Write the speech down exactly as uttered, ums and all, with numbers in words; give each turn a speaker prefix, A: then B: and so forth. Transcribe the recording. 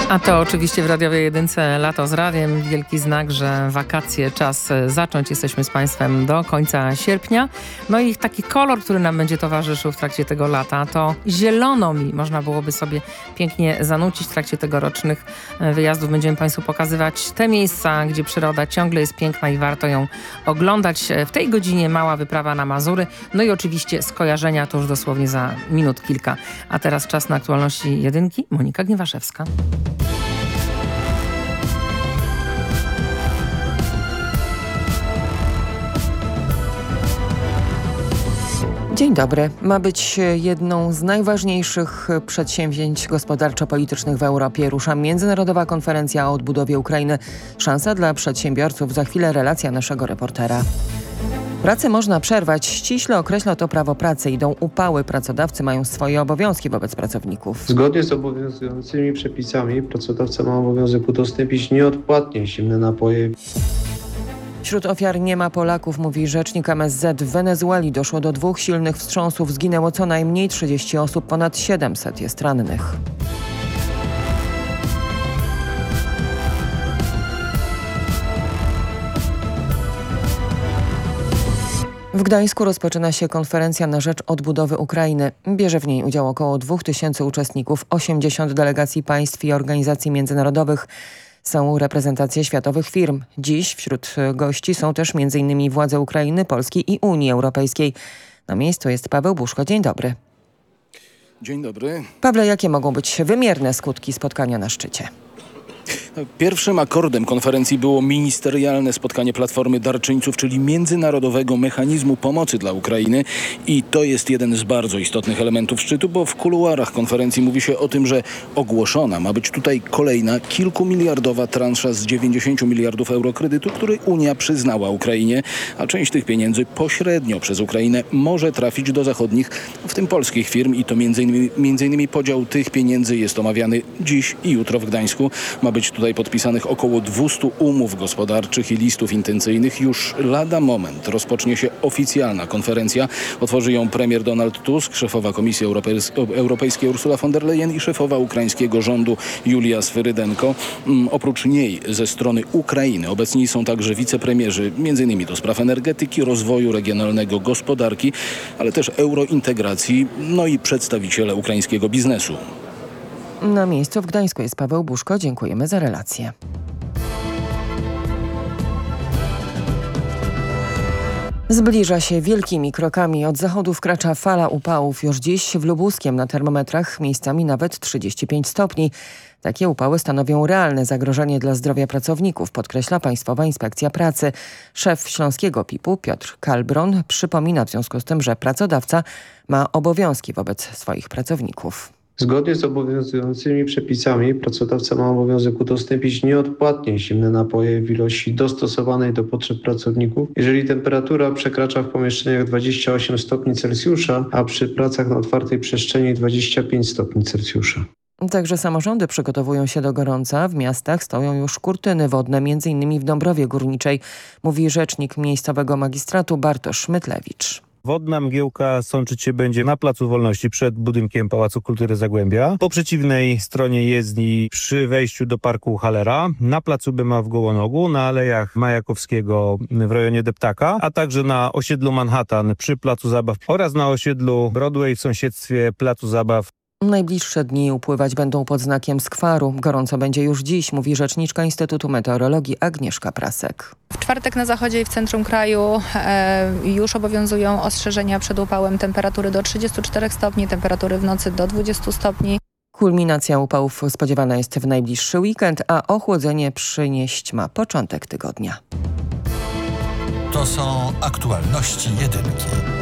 A: A to oczywiście w radiowej jedynce Lato z Radiem. Wielki znak, że wakacje czas zacząć. Jesteśmy z Państwem do końca sierpnia. No i taki kolor, który nam będzie towarzyszył w trakcie tego lata, to zielonomi. Można byłoby sobie pięknie zanucić w trakcie tegorocznych wyjazdów. Będziemy Państwu pokazywać te miejsca, gdzie przyroda ciągle jest piękna i warto ją oglądać. W tej godzinie mała wyprawa na Mazury. No i oczywiście skojarzenia to już dosłownie za minut kilka. A teraz czas na aktualności jedynki. Monika Gniewaszewska. Dzień dobry. Ma być jedną z najważniejszych przedsięwzięć gospodarczo-politycznych w Europie. Rusza Międzynarodowa Konferencja o odbudowie Ukrainy. Szansa dla przedsiębiorców. Za chwilę relacja naszego reportera. Pracę można przerwać. Ściśle określa to prawo pracy. Idą upały. Pracodawcy mają swoje obowiązki wobec pracowników.
B: Zgodnie z obowiązującymi przepisami pracodawca ma obowiązek udostępnić nieodpłatnie zimne napoje.
A: Wśród ofiar nie ma Polaków, mówi rzecznik M S Z. W Wenezueli doszło do dwóch silnych wstrząsów. Zginęło co najmniej trzydzieści osób, ponad siedemset jest rannych. W Gdańsku rozpoczyna się konferencja na rzecz odbudowy Ukrainy. Bierze w niej udział około dwóch tysięcy uczestników, osiemdziesiąt delegacji państw i organizacji międzynarodowych. Są reprezentacje światowych firm. Dziś wśród gości są też między innymi władze Ukrainy, Polski i Unii Europejskiej. Na miejscu jest Paweł Buszko. Dzień dobry.
C: Dzień dobry.
A: Pawle, jakie mogą być wymierne skutki spotkania na szczycie?
C: Pierwszym akordem konferencji było ministerialne spotkanie Platformy Darczyńców, czyli Międzynarodowego Mechanizmu Pomocy dla Ukrainy. I to jest jeden z bardzo istotnych elementów szczytu, bo w kuluarach konferencji mówi się o tym, że ogłoszona ma być tutaj kolejna kilkumiliardowa transza z dziewięćdziesięciu miliardów euro kredytu, który Unia przyznała Ukrainie, a część tych pieniędzy pośrednio przez Ukrainę może trafić do zachodnich, w tym polskich firm. I to między innymi, między innymi podział tych pieniędzy jest omawiany dziś i jutro w Gdańsku. Ma być tutaj podpisanych około dwustu umów gospodarczych i listów intencyjnych. Już lada moment rozpocznie się oficjalna konferencja. Otworzy ją premier Donald Tusk, szefowa Komisji Europejskiej Ursula von der Leyen i szefowa ukraińskiego rządu Julia Swyrydenko. Um, oprócz niej ze strony Ukrainy obecni są także wicepremierzy, między innymi do spraw energetyki, rozwoju regionalnego, gospodarki, ale też eurointegracji, no i przedstawiciele ukraińskiego biznesu.
A: Na miejscu w Gdańsku jest Paweł Buszko. Dziękujemy za relację. Zbliża się wielkimi krokami. Od zachodu wkracza fala upałów. Już dziś w Lubuskiem na termometrach miejscami nawet trzydzieści pięć stopni. Takie upały stanowią realne zagrożenie dla zdrowia pracowników, podkreśla Państwowa Inspekcja Pracy. Szef Śląskiego P I P-u Piotr Kalbron przypomina w związku z tym, że pracodawca ma obowiązki wobec swoich pracowników.
B: Zgodnie z obowiązującymi przepisami pracodawca ma obowiązek udostępnić nieodpłatnie zimne napoje w ilości dostosowanej do potrzeb pracowników, jeżeli temperatura przekracza w pomieszczeniach dwadzieścia osiem stopni Celsjusza, a przy pracach na otwartej przestrzeni dwadzieścia pięć stopni Celsjusza.
A: Także samorządy przygotowują się do gorąca. W miastach stoją już kurtyny wodne, między innymi w Dąbrowie Górniczej, mówi rzecznik miejscowego magistratu Bartosz Mytlewicz.
D: Wodna mgiełka sączyć się będzie na Placu Wolności przed budynkiem Pałacu Kultury Zagłębia. Po przeciwnej stronie jezdni przy wejściu do Parku Hallera, na Placu Byma w Gołonogu, na Alejach Majakowskiego w rejonie Deptaka, a także na osiedlu Manhattan przy Placu Zabaw oraz na osiedlu Broadway w sąsiedztwie Placu Zabaw.
A: Najbliższe dni upływać będą pod znakiem skwaru. Gorąco będzie już dziś, mówi rzeczniczka Instytutu Meteorologii Agnieszka Prasek.
E: W czwartek na zachodzie i w centrum kraju e, już obowiązują ostrzeżenia przed upałem, temperatury do trzydziestu czterech stopni, temperatury w nocy do dwudziestu stopni.
A: Kulminacja upałów spodziewana jest w najbliższy weekend, a ochłodzenie przynieść ma początek tygodnia.
F: To są aktualności jedynki.